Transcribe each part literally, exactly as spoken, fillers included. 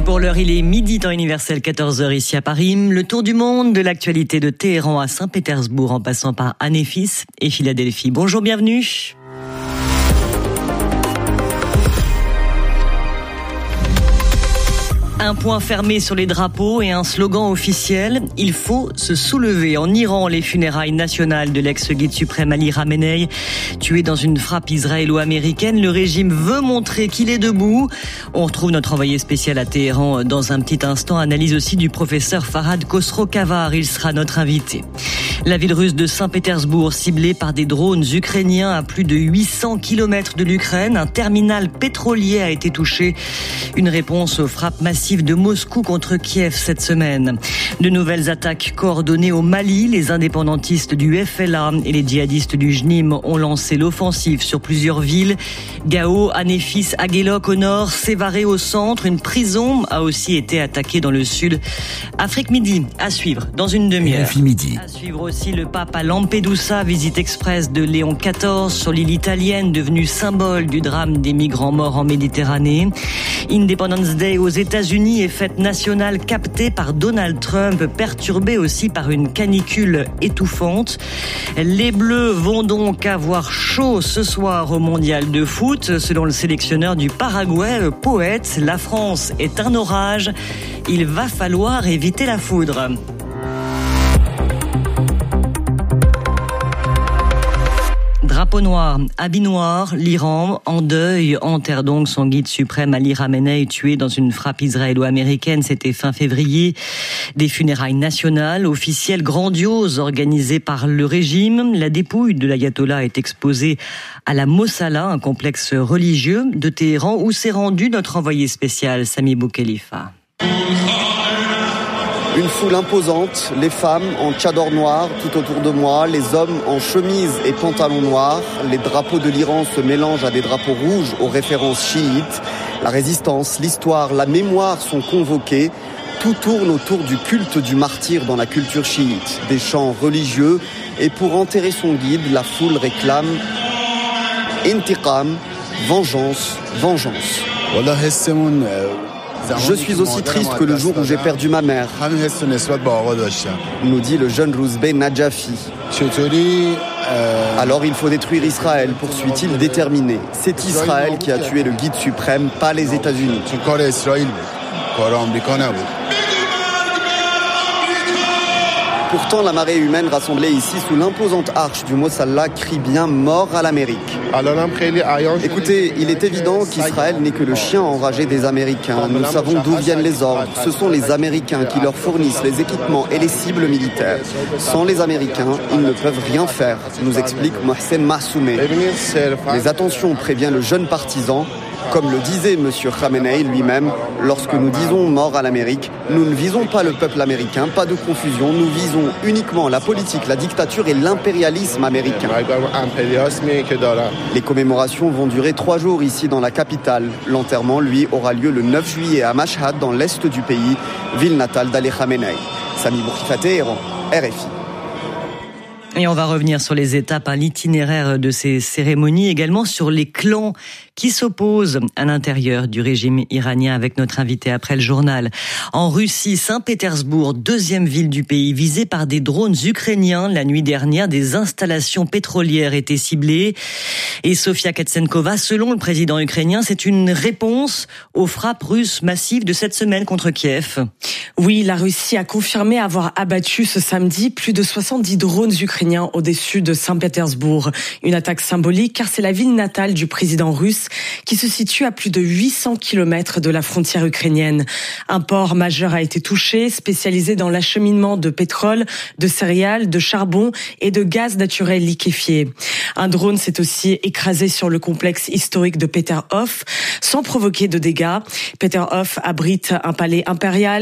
Pour l'heure, il est midi temps universel, quatorze heures ici à Paris. Le tour du monde de l'actualité de Téhéran à Saint-Pétersbourg en passant par Anéfis et Philadelphie. Bonjour, bienvenue. Un point fermé sur les drapeaux et un slogan officiel, il faut se soulever. En Iran, les funérailles nationales de l'ex-guide suprême Ali Khamenei, tué dans une frappe israélo-américaine. Le régime veut montrer qu'il est debout. On retrouve notre envoyé spécial à Téhéran dans un petit instant. Analyse aussi du professeur Farhad Khosrow-Kavar, il sera notre invité. La ville russe de Saint-Pétersbourg ciblée par des drones ukrainiens à plus de huit cents kilomètres de l'Ukraine. Un terminal pétrolier a été touché. Une réponse aux frappes massives de Moscou contre Kiev cette semaine. De nouvelles attaques coordonnées au Mali. Les indépendantistes du F L A et les djihadistes du J N I M ont lancé l'offensive sur plusieurs villes. Gao, Anéfis, Aguelok au nord, Sévaré au centre. Une prison a aussi été attaquée dans le sud. Afrique Midi, à suivre dans une demi-heure. Midi. À suivre aussi le pape à Lampedusa, visite express de Léon quatorze sur l'île italienne, devenue symbole du drame des migrants morts en Méditerranée. Independence Day aux États-Unis et fête nationale captée par Donald Trump, perturbée aussi par une canicule étouffante. Les Bleus vont donc avoir chaud ce soir au mondial de foot. Selon le sélectionneur du Paraguay, Poète, la France est un orage. Il va falloir éviter la foudre. Drapeau noir, habit noir, l'Iran en deuil enterre donc son guide suprême Ali Khamenei, tué dans une frappe israélo-américaine. C'était fin février. Des funérailles nationales, officielles, grandioses, organisées par le régime. La dépouille de l'ayatollah est exposée à la Mossala, un complexe religieux de Téhéran, où s'est rendu notre envoyé spécial Sami Boukhelifa. Une foule imposante, les femmes en tchador noir tout autour de moi, les hommes en chemise et pantalon noir. Les drapeaux de l'Iran se mélangent à des drapeaux rouges aux références chiites. La résistance, l'histoire, la mémoire sont convoqués. Tout tourne autour du culte du martyr dans la culture chiite. Des chants religieux et pour enterrer son guide, la foule réclame intiqam, vengeance, vengeance. Je suis aussi triste que le jour où j'ai perdu ma mère, nous dit le jeune Rouzbeh Najafi. Alors il faut détruire Israël, poursuit-il déterminé. C'est Israël qui a tué le guide suprême, pas les États-Unis. Pourtant, la marée humaine rassemblée ici sous l'imposante arche du Mossala crie bien mort à l'Amérique. Écoutez, il est évident qu'Israël n'est que le chien enragé des Américains. Nous savons d'où viennent les ordres. Ce sont les Américains qui leur fournissent les équipements et les cibles militaires. Sans les Américains, ils ne peuvent rien faire, nous explique Mohsen Mahsoumeh. Mais attention, prévient le jeune partisan. Comme le disait M. Khamenei lui-même, lorsque nous disons mort à l'Amérique, nous ne visons pas le peuple américain, pas de confusion, nous visons uniquement la politique, la dictature et l'impérialisme américain. Les commémorations vont durer trois jours ici dans la capitale. L'enterrement, lui, aura lieu le neuf juillet à Mashhad, dans l'est du pays, ville natale d'Ali Khamenei. Sami Boukhelifa, Téhéran, R F I. Et on va revenir sur les étapes, hein, l'itinéraire de ces cérémonies, également sur les clans qui s'opposent à l'intérieur du régime iranien avec notre invité après le journal. En Russie, Saint-Pétersbourg, deuxième ville du pays, visée par des drones ukrainiens. La nuit dernière, des installations pétrolières étaient ciblées. Et Sofia Ketsenkova, selon le président ukrainien, c'est une réponse aux frappes russes massives de cette semaine contre Kiev. Oui, la Russie a confirmé avoir abattu ce samedi plus de soixante-dix drones ukrainiens au-dessus de Saint-Pétersbourg. Une attaque symbolique car c'est la ville natale du président russe qui se situe à plus de huit cents kilomètres de la frontière ukrainienne. Un port majeur a été touché, spécialisé dans l'acheminement de pétrole, de céréales, de charbon et de gaz naturel liquéfié. Un drone s'est aussi écrasé sur le complexe historique de Peterhof sans provoquer de dégâts. Peterhof abrite un palais impérial connu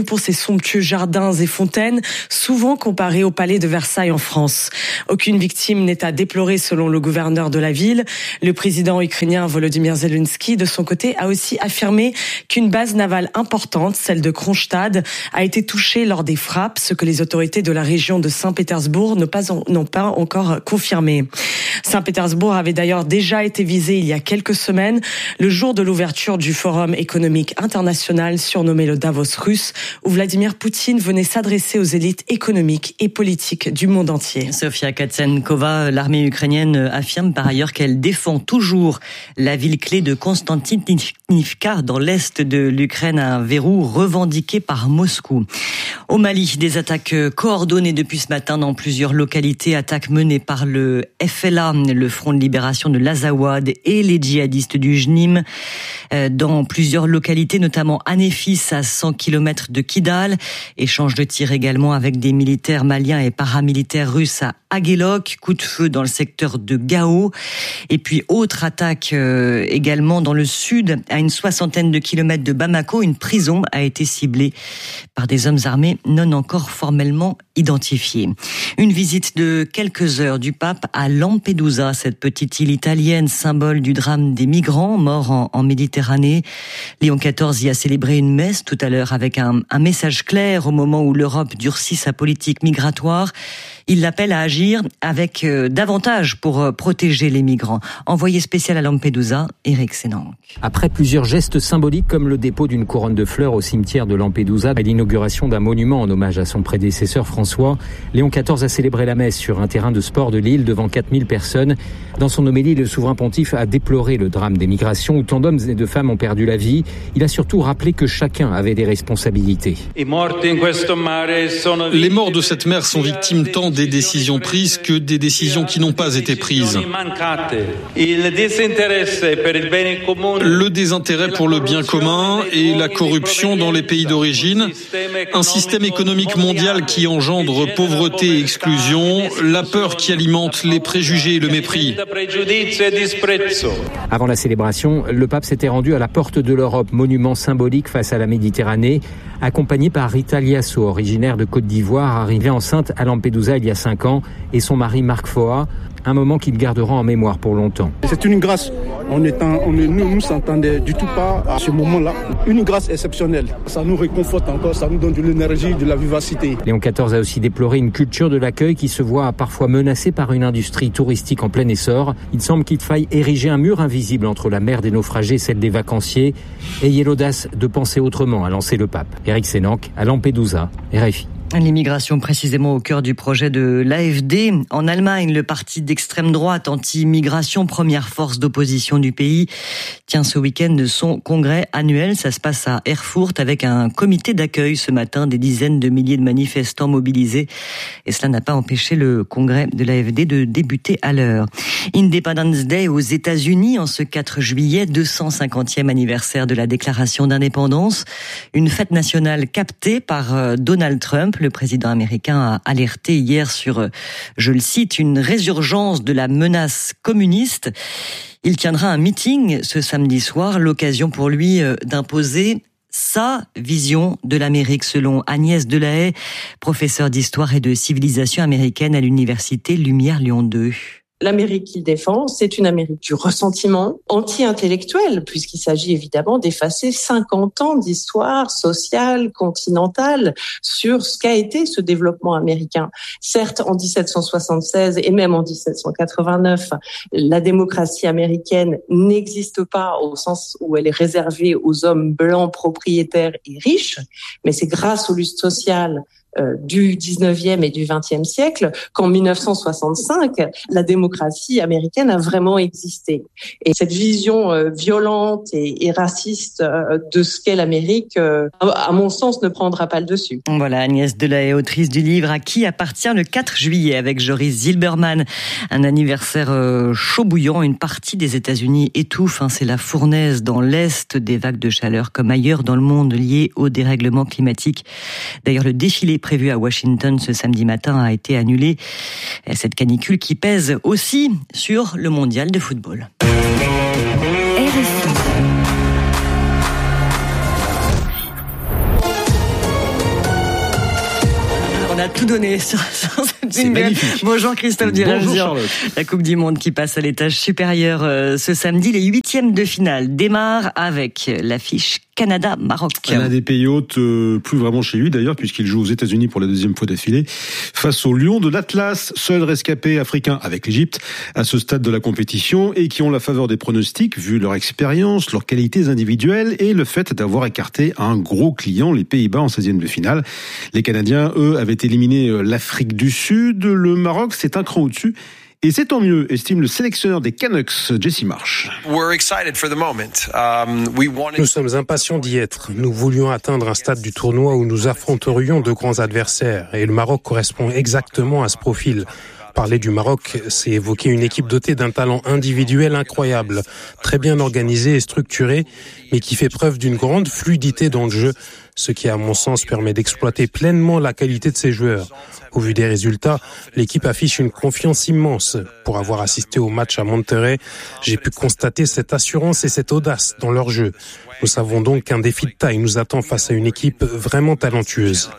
pour ses somptueux jardins et fontaines, souvent comparés au palais de Versailles en France. Aucune victime n'est à déplorer selon le gouverneur de la ville. Le président ukrainien Volodymyr Zelensky, de son côté, a aussi affirmé qu'une base navale importante, celle de Kronstadt, a été touchée lors des frappes, ce que les autorités de la région de Saint-Pétersbourg n'ont pas, en, n'ont pas encore confirmé. Saint-Pétersbourg avait d'ailleurs déjà été visé il y a quelques semaines, le jour de l'ouverture du Forum économique international surnommé le Davos russe, où Vladimir Poutine venait s'adresser aux élites économiques et politiques du monde entier. Sofia Katsenkova, l'armée ukrainienne affirme par ailleurs qu'elle défend toujours la ville clé de Konstantinivka dans l'est de l'Ukraine, un verrou revendiqué par Moscou. Au Mali, des attaques coordonnées depuis ce matin dans plusieurs localités, attaques menées par le F L A, le Front de libération de l'Azawad, et les djihadistes du J N I M dans plusieurs localités, notamment à Néfis, à cent kilomètres de Kidal. Échange de tirs également avec des militaires maliens et paramilitaires russes à Aguelok, coup de feu dans le secteur de Gao. Et puis autre attaque euh, également dans le sud, à une soixantaine de kilomètres de Bamako, une prison a été ciblée par des hommes armés non encore formellement identifiés. Une visite de quelques heures du pape à Lampedusa, cette petite île italienne, symbole du drame des migrants morts en, en Méditerranée. Léon quatorze y a célébré une messe tout à l'heure avec un, un message clair au moment où l'Europe durcit sa politique migratoire. Il l'appelle à agir avec euh, davantage pour euh, protéger les migrants. Envoyé spécial à Lampedusa, Eric Sénanque. Après plusieurs gestes symboliques comme le dépôt d'une couronne de fleurs au cimetière de Lampedusa et l'inauguration d'un monument en hommage à son prédécesseur François, Léon quatorze a célébré la messe sur un terrain de sport de l'île devant quatre mille personnes. Dans son homélie, le souverain pontife a déploré le drame des migrations où tant d'hommes et de femmes ont perdu la vie. Il a surtout rappelé que chacun avait des responsabilités. Les morts de cette mer sont victimes tant des décisions prises que des décisions qui n'ont pas été prises. Le désintérêt pour le bien commun et la corruption dans les pays d'origine, un système économique mondial qui engendre pauvreté et exclusion, la peur qui alimente les préjugés et le mépris. Avant la célébration, le pape s'était rendu à la porte de l'Europe, monument symbolique face à la Méditerranée, accompagné par Rita Liasso, originaire de Côte d'Ivoire, arrivée enceinte à Lampedusa il y a cinq ans, et son mari Marc Foa, un moment qu'il gardera en mémoire pour longtemps. C'est une grâce. On est en, on est, nous ne s'entendait du tout pas à ce moment-là. Une grâce exceptionnelle. Ça nous réconforte encore, ça nous donne de l'énergie, de la vivacité. Léon quatorze a aussi déploré une culture de l'accueil qui se voit parfois menacée par une industrie touristique en plein essor. Il semble qu'il faille ériger un mur invisible entre la mer des naufragés et celle des vacanciers. Ayez l'audace de penser autrement, a lancé le pape. Eric Sénanque, à Lampedusa, R F I. L'immigration précisément au cœur du projet de l'A F D. En Allemagne, le parti d'extrême droite anti-immigration, première force d'opposition du pays, tient ce week-end son congrès annuel. Ça se passe à Erfurt avec un comité d'accueil ce matin, des dizaines de milliers de manifestants mobilisés. Et cela n'a pas empêché le congrès de l'A F D de débuter à l'heure. Independence Day aux États-Unis en ce quatre juillet, deux cent cinquantième anniversaire de la déclaration d'indépendance. Une fête nationale captée par Donald Trump. Le président américain a alerté hier sur, je le cite, une résurgence de la menace communiste. Il tiendra un meeting ce samedi soir, l'occasion pour lui d'imposer sa vision de l'Amérique, selon Agnès Delahaye, professeure d'histoire et de civilisation américaine à l'université Lumière Lyon deux. L'Amérique qu'il défend, c'est une Amérique du ressentiment anti-intellectuel, puisqu'il s'agit évidemment d'effacer cinquante ans d'histoire sociale, continentale, sur ce qu'a été ce développement américain. Certes, en dix-sept cent soixante-seize et même en dix-sept cent quatre-vingt-neuf, la démocratie américaine n'existe pas au sens où elle est réservée aux hommes blancs propriétaires et riches, mais c'est grâce aux luttes sociales du dix-neuvième et du vingtième siècle qu'en mille neuf cent soixante-cinq, la démocratie américaine a vraiment existé. Et cette vision euh, violente et, et raciste euh, de ce qu'est l'Amérique, euh, à mon sens, ne prendra pas le dessus. Voilà, Agnès Delahaye, autrice du livre « À qui appartient le quatre juillet » avec Joris Zilberman. Un anniversaire euh, chaud bouillant, une partie des États-Unis étouffe. Hein, c'est la fournaise dans l'Est, des vagues de chaleur comme ailleurs dans le monde liées au dérèglement climatique. D'ailleurs, le défilé prévu à Washington ce samedi matin a été annulé. Cette canicule qui pèse aussi sur le mondial de football. R F I. On a tout donné sur, sur cette C'est magnifique. Bonjour Christophe Diremzian. La Coupe du Monde qui passe à l'étage supérieur euh, ce samedi. Les huitièmes de finale démarrent avec l'affiche Canada-Maroc. Un des pays hôtes, euh, plus vraiment chez lui d'ailleurs, puisqu'il joue aux États-Unis pour la deuxième fois d'affilée, face aux Lions de l'Atlas, seul rescapé africain avec l'Égypte à ce stade de la compétition et qui ont la faveur des pronostics vu leur expérience, leurs qualités individuelles et le fait d'avoir écarté un gros client, les Pays-Bas en seizième de finale. Les Canadiens, eux, avaient éliminé l'Afrique du Sud. Le Maroc, c'est un cran au-dessus. Et c'est tant mieux, estime le sélectionneur des Canucks, Jesse Marsh. Nous sommes impatients d'y être. Nous voulions atteindre un stade du tournoi où nous affronterions de grands adversaires. Et le Maroc correspond exactement à ce profil. Parler du Maroc, c'est évoquer une équipe dotée d'un talent individuel incroyable, très bien organisée et structurée, mais qui fait preuve d'une grande fluidité dans le jeu, ce qui, à mon sens, permet d'exploiter pleinement la qualité de ses joueurs. Au vu des résultats, l'équipe affiche une confiance immense. Pour avoir assisté au match à Monterrey, j'ai pu constater cette assurance et cette audace dans leur jeu. Nous savons donc qu'un défi de taille nous attend face à une équipe vraiment talentueuse.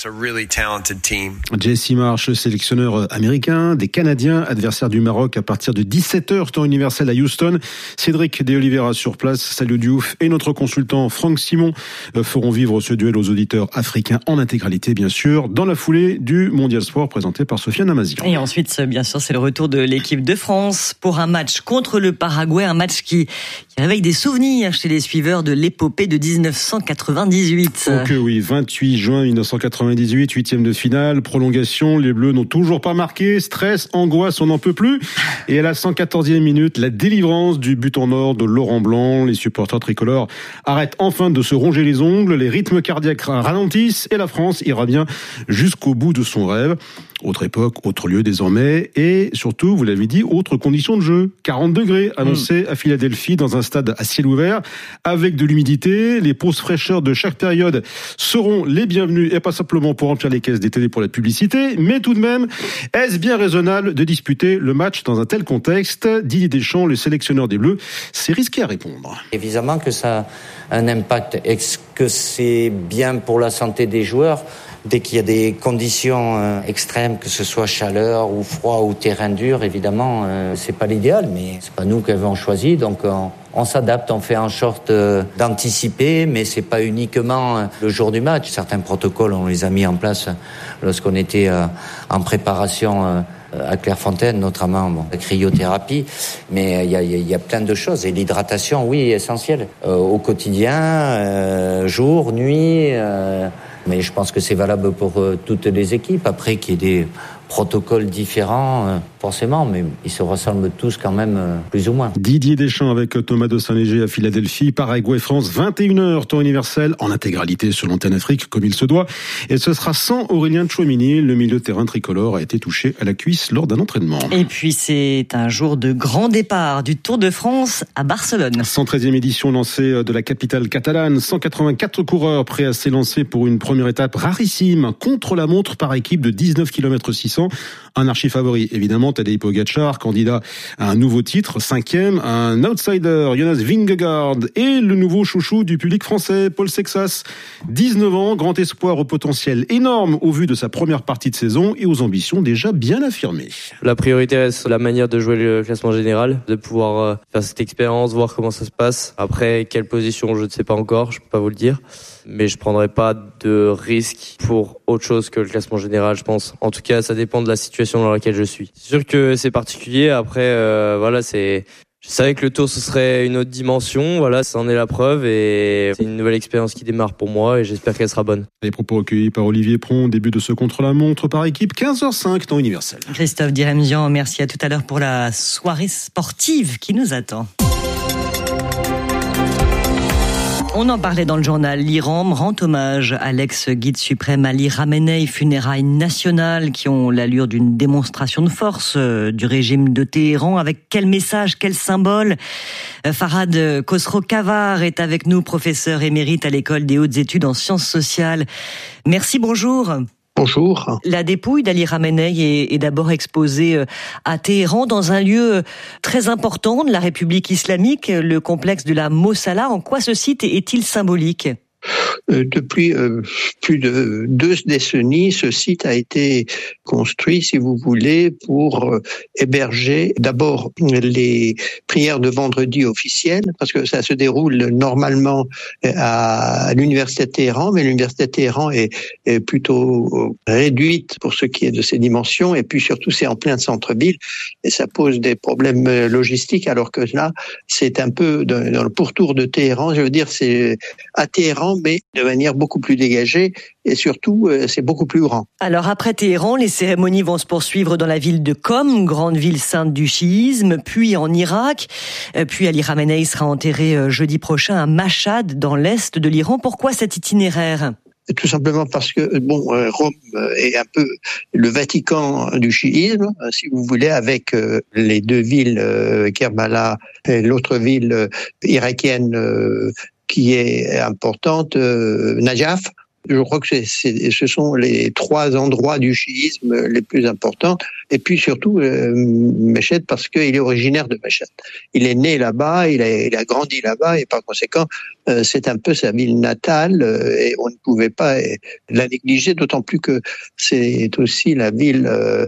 Jesse Marsh, sélectionneur américain des Canadiens, adversaire du Maroc à partir de dix-sept heures, temps universel à Houston. Cédric De Oliveira sur place, Salou Diouf et notre consultant Franck Simon feront vivre ce duel aux auditeurs africains en intégralité, bien sûr, dans la foulée du Mondial Sport présenté par Sofiane Amazian. Et ensuite, bien sûr, c'est le retour de l'équipe de France pour un match contre le Paraguay, un match qui, qui réveille des souvenirs chez les suiveurs de l'épopée de dix-neuf cent quatre-vingt-dix-huit. Ok, oui, vingt-huit juin mille neuf cent quatre-vingt-dix-huit, huitième de finale, prolongation, les Bleus n'ont toujours pas marqué, stress, angoisse, on n'en peut plus. Et à la cent quatorzième minute, la délivrance du but en or de Laurent Blanc. Les supporters tricolores arrêtent enfin de se ronger les ongles, les rythmes cardiaques ralentissent et la France ira bien jusqu'au bout de son rêve. Autre époque, autre lieu désormais, et surtout, vous l'avez dit, autre condition de jeu. quarante degrés annoncés mmh. à Philadelphie dans un stade à ciel ouvert, avec de l'humidité. Les pauses fraîcheurs de chaque période seront les bienvenues, et pas simplement pour remplir les caisses des télés pour la publicité, mais tout de même, est-ce bien raisonnable de disputer le match dans un tel contexte? Didier Deschamps, le sélectionneur des Bleus, c'est risqué à répondre. Évidemment que ça a un impact. Est-ce que c'est bien pour la santé des joueurs? Dès qu'il y a des conditions euh, extrêmes, que ce soit chaleur ou froid ou terrain dur, évidemment, euh, c'est pas l'idéal, mais c'est pas nous qui avons choisi, donc on, on s'adapte, on fait en sorte euh, d'anticiper, mais c'est pas uniquement euh, le jour du match. Certains protocoles, on les a mis en place lorsqu'on était euh, en préparation euh, à Clairefontaine, notamment bon, la cryothérapie, mais il y a, y, a, y a plein de choses. Et l'hydratation, oui, est essentielle euh, au quotidien, euh, jour, nuit. Euh, Mais je pense que c'est valable pour euh, toutes les équipes. Après, qu'il y ait des protocoles différents, euh, forcément, mais ils se ressemblent tous quand même, euh, plus ou moins. Didier Deschamps avec Thomas de Saint-Léger à Philadelphie, Paraguay-France, vingt et une heures, temps universel, en intégralité sur l'antenne Afrique, comme il se doit. Et ce sera sans Aurélien Tchouameni. Le milieu de terrain tricolore a été touché à la cuisse lors d'un entraînement. Et puis, c'est un jour de grand départ du Tour de France à Barcelone. cent treizième édition lancée de la capitale catalane. cent quatre-vingt-quatre coureurs prêts à s'élancer pour une première étape rarissime, contre la montre par équipe de dix-neuf kilomètres six cents. Un archi-favori, évidemment, Tadej Pogačar, candidat à un nouveau titre, cinquième, un outsider, Jonas Vingegaard, et le nouveau chouchou du public français, Paul Sexas, dix-neuf ans, grand espoir au potentiel énorme au vu de sa première partie de saison et aux ambitions déjà bien affirmées. La priorité reste la manière de jouer le classement général, de pouvoir faire cette expérience, voir comment ça se passe. Après, quelle position, je ne sais pas encore, je ne peux pas vous le dire. Mais je prendrai pas de risque pour autre chose que le classement général, je pense. En tout cas, ça dépend de la situation dans laquelle je suis. C'est sûr que c'est particulier. Après, euh, voilà, c'est. Je savais que le Tour ce serait une autre dimension. Voilà, ça en est la preuve et c'est une nouvelle expérience qui démarre pour moi et j'espère qu'elle sera bonne. Les propos recueillis par Olivier Pron, début de ce contre-la-montre par équipe, quinze heures cinq, temps universel. Christophe Diremzian, merci à tout à l'heure pour la soirée sportive qui nous attend. On en parlait dans le journal. L'Iran rend hommage à l'ex-guide suprême Ali Khamenei, funérailles nationales qui ont l'allure d'une démonstration de force du régime de Téhéran. Avec quel message, quel symbole? Farhad Khosrow-Kavar est avec nous, professeur émérite à l'école des hautes études en sciences sociales. Merci, bonjour. Bonjour. La dépouille d'Ali Khamenei est, est d'abord exposée à Téhéran, dans un lieu très important de la République islamique, le complexe de la Mosala. En quoi ce site est-il symbolique ? Euh, depuis euh, plus de deux décennies, ce site a été construit, si vous voulez, pour euh, héberger d'abord les prières de vendredi officielles, parce que ça se déroule normalement à, à l'université de Téhéran, mais l'université de Téhéran est, est plutôt réduite pour ce qui est de ses dimensions, et puis surtout c'est en plein centre-ville, et ça pose des problèmes logistiques, alors que là, c'est un peu dans, dans le pourtour de Téhéran, je veux dire, c'est à Téhéran, mais de manière beaucoup plus dégagée, et surtout, c'est beaucoup plus grand. Alors après Téhéran, les cérémonies vont se poursuivre dans la ville de Qom, grande ville sainte du chiisme, puis en Irak, puis Ali Khamenei sera enterré jeudi prochain à Mashhad, dans l'est de l'Iran. Pourquoi cet itinéraire ? Tout simplement parce que bon, Rome est un peu le Vatican du chiisme, si vous voulez, avec les deux villes, Kerbala et l'autre ville irakienne qui est importante, Najaf. Je crois que c'est, c'est, ce sont les trois endroits du chiisme les plus importants. Et puis surtout, euh, Mashhad, parce qu'il est originaire de Mashhad. Il est né là-bas, il a, il a grandi là-bas, et par conséquent, euh, c'est un peu sa ville natale, euh, et on ne pouvait pas euh, la négliger, d'autant plus que c'est aussi la ville euh,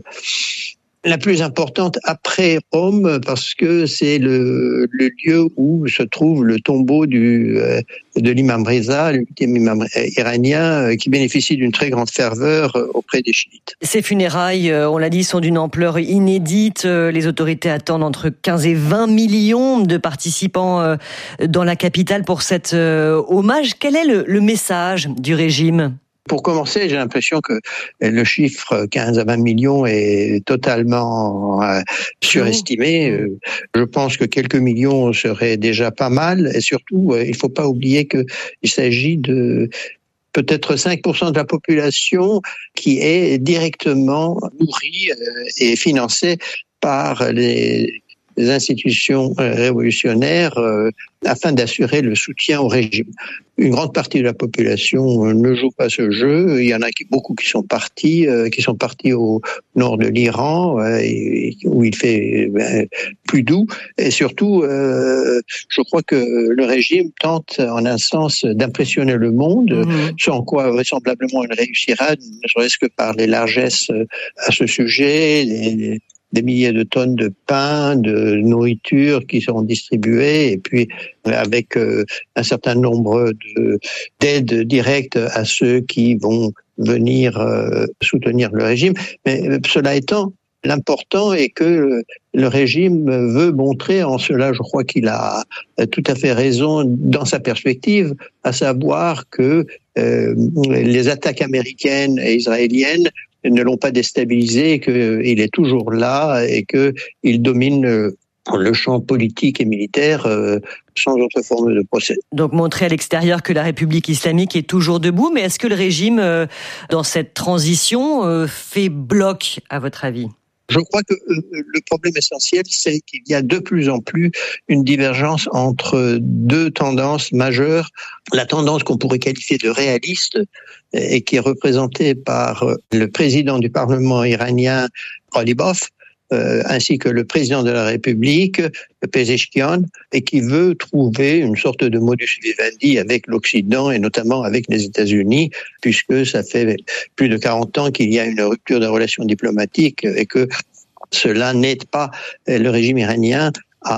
la plus importante après Rome, parce que c'est le, le lieu où se trouve le tombeau du, euh, de l'imam Reza, l'ultime imam iranien, euh, qui bénéficie d'une très grande ferveur euh, auprès des chiites. Ces funérailles, euh, on l'a dit, sont d'une ampleur inédite. Euh, les autorités attendent entre quinze et vingt millions de participants euh, dans la capitale pour cet euh, hommage. Quel est le, le message du régime ? Pour commencer, j'ai l'impression que le chiffre quinze à vingt millions est totalement euh, surestimé. Euh, je pense que quelques millions seraient déjà pas mal. Et surtout, euh, il ne faut pas oublier qu'il s'agit de peut-être cinq pour cent de la population qui est directement nourrie euh, et financée par les les institutions révolutionnaires euh, afin d'assurer le soutien au régime. Une grande partie de la population ne joue pas ce jeu. Il y en a qui, beaucoup qui sont partis, euh, qui sont partis au nord de l'Iran, euh, et, où il fait ben, plus doux. Et surtout, euh, je crois que le régime tente en un sens d'impressionner le monde, mmh. ce en quoi vraisemblablement il réussira, ne serait-ce que par les largesses à ce sujet, les, les des milliers de tonnes de pain, de nourriture qui seront distribuées, et puis avec euh, un certain nombre de, d'aides directes à ceux qui vont venir euh, soutenir le régime. Mais cela étant, l'important est que le régime veut montrer, en cela je crois qu'il a tout à fait raison dans sa perspective, à savoir que euh, les attaques américaines et israéliennes ne l'ont pas déstabilisé, qu'il est toujours là et qu'il domine le champ politique et militaire euh, sans autre forme de procès. Donc montrer à l'extérieur que la République islamique est toujours debout, mais est-ce que le régime, euh, dans cette transition, euh, fait bloc, à votre avis ? Je crois que le problème essentiel, c'est qu'il y a de plus en plus une divergence entre deux tendances majeures. La tendance qu'on pourrait qualifier de réaliste et qui est représentée par le président du Parlement iranien, Ghalibaf, Euh, ainsi que le président de la République, Pezeshkian, et qui veut trouver une sorte de modus vivendi avec l'Occident et notamment avec les États-Unis, puisque ça fait plus de quarante ans qu'il y a une rupture des relations diplomatiques et que cela n'aide pas le régime iranien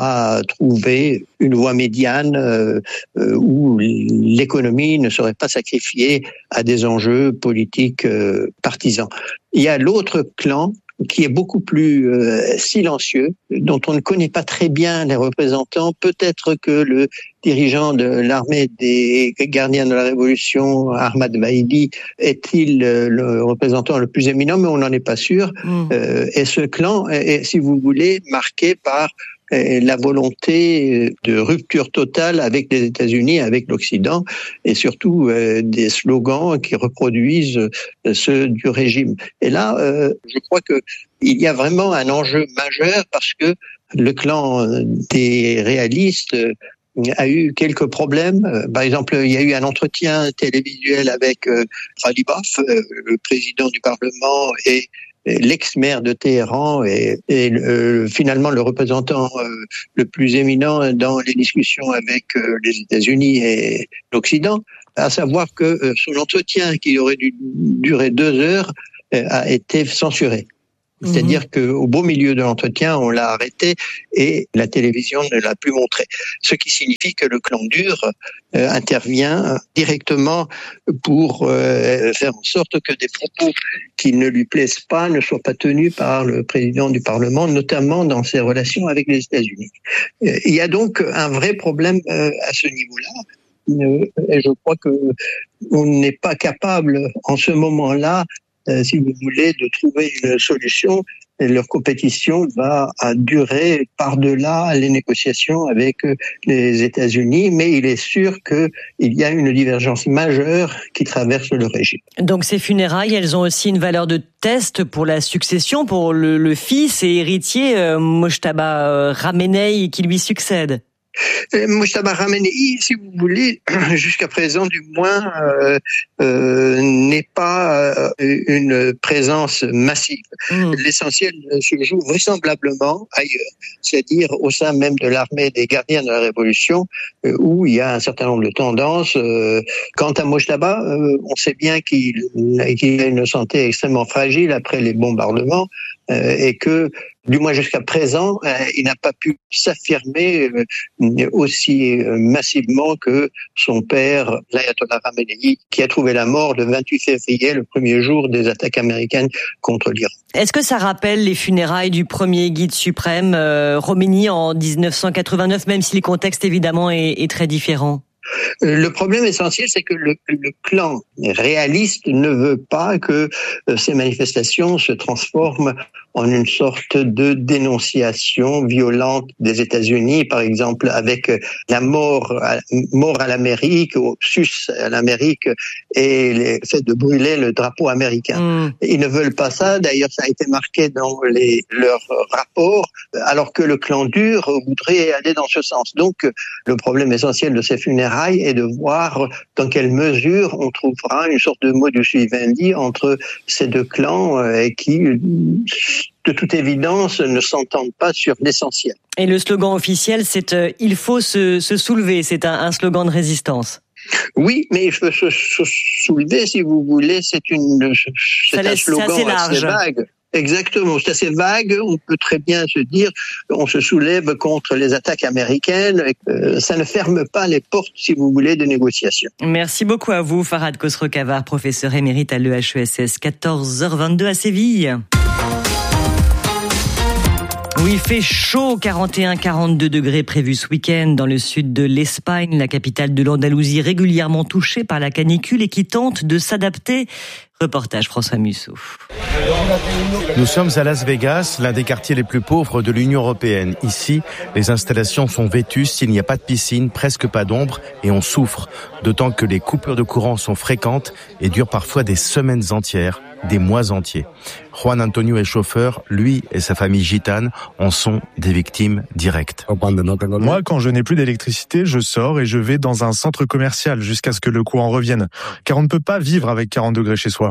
à trouver une voie médiane euh, où l'économie ne serait pas sacrifiée à des enjeux politiques euh, partisans. Il y a l'autre clan qui est beaucoup plus euh, silencieux, dont on ne connaît pas très bien les représentants. Peut-être que le dirigeant de l'armée des gardiens de la Révolution, Ahmad Vahidi, est-il euh, le représentant le plus éminent, mais on n'en est pas sûr. Mmh. Euh, et ce clan est, si vous voulez, marqué par la volonté de rupture totale avec les États-Unis, avec l'Occident, et surtout euh, des slogans qui reproduisent euh, ceux du régime. Et là, euh, je crois que il y a vraiment un enjeu majeur parce que le clan des réalistes euh, a eu quelques problèmes. Par exemple, il y a eu un entretien télévisuel avec euh, Ghalibaf, euh, le président du Parlement, et l'ex-maire de Téhéran et, et euh, finalement le représentant euh, le plus éminent dans les discussions avec euh, les États-Unis et l'Occident. à savoir que son entretien, qui aurait dû durer deux heures, a été censuré. C'est-à-dire mmh. qu'au beau milieu de l'entretien, on l'a arrêté et la télévision ne l'a plus montré. Ce qui signifie que le clan dur euh, intervient directement pour euh, faire en sorte que des propos qui ne lui plaisent pas ne soient pas tenus par le président du Parlement, notamment dans ses relations avec les États-Unis. Euh, il y a donc un vrai problème euh, à ce niveau-là. Euh, et je crois que on n'est pas capable, en ce moment-là, Euh, si vous voulez, de trouver une solution. Et leur compétition va durer par-delà les négociations avec les États-Unis, mais il est sûr qu'il y a une divergence majeure qui traverse le régime. Donc ces funérailles, elles ont aussi une valeur de test pour la succession, pour le, le fils et héritier euh, Mojtaba Ramenei qui lui succède. Mojtaba Ramenei, si vous voulez, jusqu'à présent du moins, euh, euh, n'est pas euh, une présence massive. Mmh. L'essentiel se joue vraisemblablement ailleurs, c'est-à-dire au sein même de l'armée des gardiens de la Révolution, euh, où il y a un certain nombre de tendances. Euh, quant à Mojtaba, euh, on sait bien qu'il, qu'il a une santé extrêmement fragile après les bombardements, euh, et que du moins jusqu'à présent, euh, il n'a pas pu s'affirmer euh, aussi euh, massivement que son père, l'Ayatollah Ramenei, qui a trouvé la mort le vingt-huit février, le premier jour des attaques américaines contre l'Iran. Est-ce que ça rappelle les funérailles du premier guide suprême, euh, Khomeini, en dix-neuf cent quatre-vingt-neuf, même si le contexte évidemment est, est très différent ? Le problème essentiel, c'est que le, le clan réaliste ne veut pas que ces manifestations se transforment en une sorte de dénonciation violente des États-Unis, par exemple avec la mort à, mort à l'Amérique, ou sus à l'Amérique, et le fait de brûler le drapeau américain. Mmh. Ils ne veulent pas ça. D'ailleurs, ça a été marqué dans les, leurs rapports, alors que le clan dur voudrait aller dans ce sens. Donc, le problème essentiel de ces funérailles est de voir dans quelle mesure on trouvera une sorte de modus vivendi entre ces deux clans euh, qui, de toute évidence, ne s'entendent pas sur l'essentiel. Et le slogan officiel, c'est euh, « Il faut se, se soulever », c'est un, un slogan de résistance. Oui, mais il faut se, se soulever, si vous voulez, c'est, une, c'est Ça un laisse, slogan c'est assez, large. assez vague. Exactement, c'est assez vague, on peut très bien se dire on se soulève contre les attaques américaines, euh, ça ne ferme pas les portes, si vous voulez, de négociations. Merci beaucoup à vous, Farhad Khosrow-Khavar, professeur émérite à l'E H E S S, quatorze heures vingt-deux à Séville. Oui, il fait chaud, quarante et un à quarante-deux degrés prévus ce week-end dans le sud de l'Espagne, la capitale de l'Andalousie régulièrement touchée par la canicule et qui tente de s'adapter. Reportage François Musso. Nous sommes à Las Vegas, l'un des quartiers les plus pauvres de l'Union européenne. Ici, les installations sont vétustes, il n'y a pas de piscine, presque pas d'ombre et on souffre. D'autant que les coupures de courant sont fréquentes et durent parfois des semaines entières, des mois entiers. Juan Antonio est chauffeur, lui et sa famille gitane en sont des victimes directes. Moi, quand je n'ai plus d'électricité, je sors et je vais dans un centre commercial jusqu'à ce que le courant revienne. Car on ne peut pas vivre avec quarante degrés chez soi.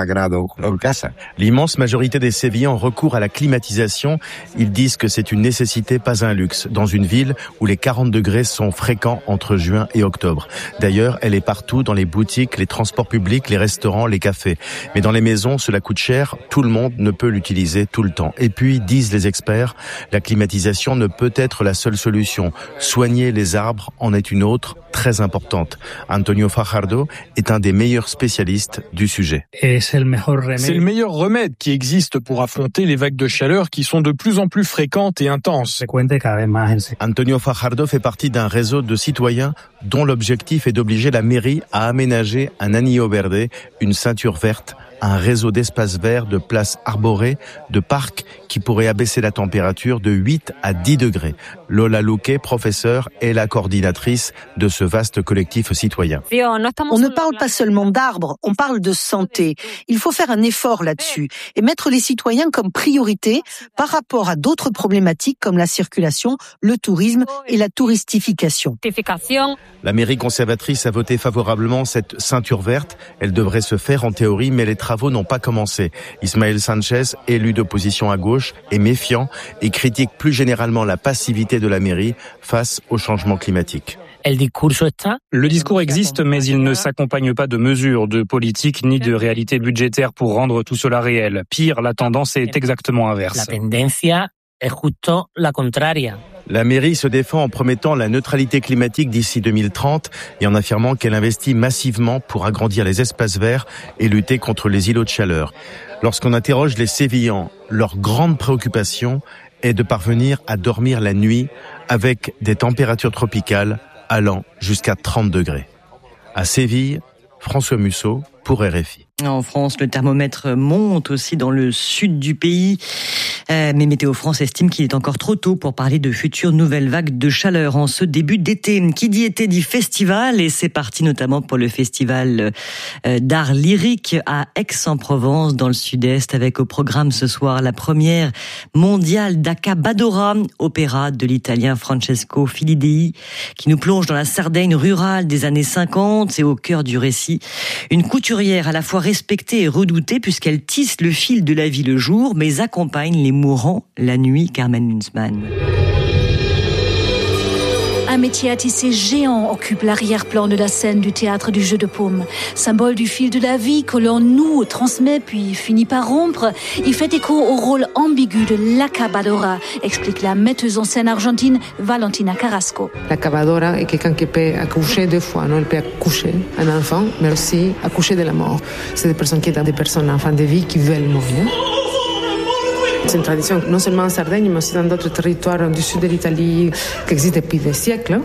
L'immense majorité des Sévillans recourent à la climatisation. Ils disent que c'est une nécessité, pas un luxe, dans une ville où les quarante degrés sont fréquents entre juin et octobre. D'ailleurs, elle est partout, dans les boutiques, les transports publics, les restaurants, les cafés. Mais dans les maisons, cela coûte cher. Tout le monde ne peut l'utiliser tout le temps. Et puis, disent les experts, la climatisation ne peut être la seule solution. Soigner les arbres en est une autre, très importante. Antonio Fajardo est un des meilleurs spécialistes du sujet. C'est le meilleur remède qui existe pour affronter les vagues de chaleur qui sont de plus en plus fréquentes et intenses. Antonio Fajardo fait partie d'un réseau de citoyens dont l'objectif est d'obliger la mairie à aménager un anillo verde, une ceinture verte, un réseau d'espaces verts, de places arborées, de parcs qui pourraient abaisser la température de huit à dix degrés. Lola Luque, professeure, est la coordinatrice de ce vaste collectif citoyen. On ne parle pas seulement d'arbres, on parle de santé. Il faut faire un effort là-dessus et mettre les citoyens comme priorité par rapport à d'autres problématiques comme la circulation, le tourisme et la touristification. La mairie conservatrice a voté favorablement cette ceinture verte. Elle devrait se faire en théorie, mais les travaux n'ont pas commencé. Ismaël Sanchez, élu d'opposition à gauche, est méfiant et critique plus généralement la passivité de la mairie face au changement climatique. Le discours existe, mais il ne s'accompagne pas de mesures, de politique ni de réalité budgétaire pour rendre tout cela réel. Pire, la tendance est exactement inverse. La mairie se défend en promettant la neutralité climatique d'ici deux mille trente et en affirmant qu'elle investit massivement pour agrandir les espaces verts et lutter contre les îlots de chaleur. Lorsqu'on interroge les Sévillans, leur grande préoccupation est de parvenir à dormir la nuit avec des températures tropicales allant jusqu'à trente degrés. À Séville, François Musso pour R F I. En France, le thermomètre monte aussi dans le sud du pays. Euh, mais Météo France estime qu'il est encore trop tôt pour parler de futures nouvelles vagues de chaleur en ce début d'été. Qui dit été dit festival, et c'est parti notamment pour le festival d'art lyrique à Aix-en-Provence dans le sud-est, avec au programme ce soir la première mondiale d'Accabadora, opéra de l'italien Francesco Filidei, qui nous plonge dans la Sardaigne rurale des années cinquante et au cœur du récit. Une couturière à la fois respectée et redoutée puisqu'elle tisse le fil de la vie le jour, mais accompagne les mourants la nuit. Carmen Münzmann. Un métier à tisser géant occupe l'arrière-plan de la scène du théâtre du Jeu de Paume. Symbole du fil de la vie que l'on noue, transmet puis finit par rompre, il fait écho au rôle ambigu de l'accabadora, explique la metteuse en scène argentine Valentina Carrasco. L'accabadora est quelqu'un qui peut accoucher deux fois. Non, elle peut accoucher un enfant, mais aussi accoucher de la mort. C'est des personnes qui sont des personnes enfants de vie qui veulent mourir. C'est une tradition non seulement en Sardaigne, mais aussi dans d'autres territoires du sud de l'Italie qui existe depuis des siècles.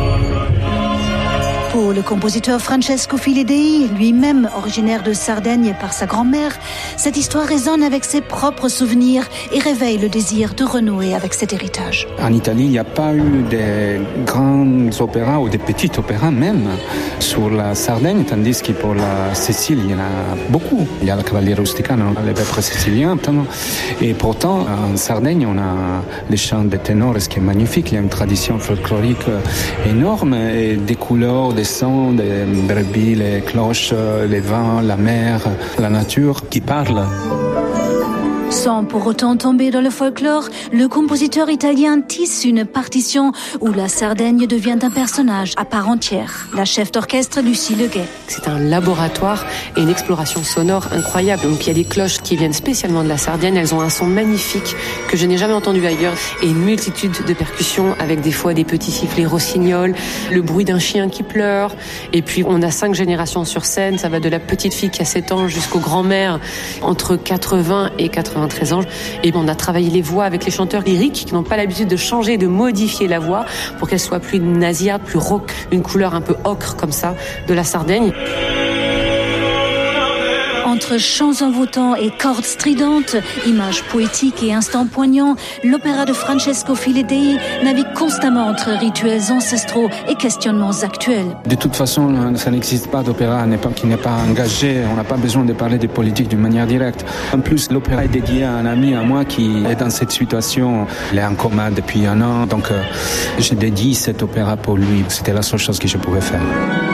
Pour le compositeur Francesco Filidei, lui-même originaire de Sardaigne par sa grand-mère, cette histoire résonne avec ses propres souvenirs et réveille le désir de renouer avec cet héritage. En Italie, il n'y a pas eu de grands opéras ou de petits opéras même sur la Sardaigne, tandis que pour la Sicile, il y en a beaucoup. Il y a la Cavaliere Rusticana, les vêpres siciliens. Et pourtant, en Sardaigne, on a les chants de ténors, ce qui est magnifique. Il y a une tradition folklorique énorme et des couleurs, des sons, des brebis, les cloches, les vents, la mer, la nature qui parlent. Sans pour autant tomber dans le folklore, le compositeur italien tisse une partition où la Sardaigne devient un personnage à part entière. La chef d'orchestre Lucie Leguet. C'est un laboratoire et une exploration sonore incroyable. Donc il y a des cloches qui viennent spécialement de la Sardaigne. Elles ont un son magnifique que je n'ai jamais entendu ailleurs. Et une multitude de percussions avec des fois des petits sifflets rossignols, le bruit d'un chien qui pleure. Et puis on a cinq générations sur scène. Ça va de la petite fille qui a sept ans jusqu'aux grands-mères entre quatre-vingts et quatre-vingt-treize ans. Et on a travaillé les voix avec les chanteurs lyriques qui n'ont pas l'habitude de changer, de modifier la voix pour qu'elle soit plus nasillarde, plus rauque, une couleur un peu ocre comme ça de la Sardaigne. Entre chants envoûtants et cordes stridentes, images poétiques et instants poignants, l'opéra de Francesco Filidei navigue constamment entre rituels ancestraux et questionnements actuels. De toute façon, ça n'existe pas d'opéra qui n'est pas engagé. On n'a pas besoin de parler de politique d'une manière directe. En plus, l'opéra est dédié à un ami à moi qui est dans cette situation. Il est en coma depuis un an, donc euh, j'ai dédié cet opéra pour lui. C'était la seule chose que je pouvais faire.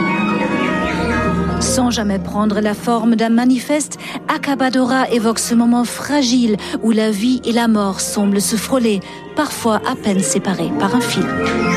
Sans jamais prendre la forme d'un manifeste, Accabadora évoque ce moment fragile où la vie et la mort semblent se frôler, parfois à peine séparés par un fil.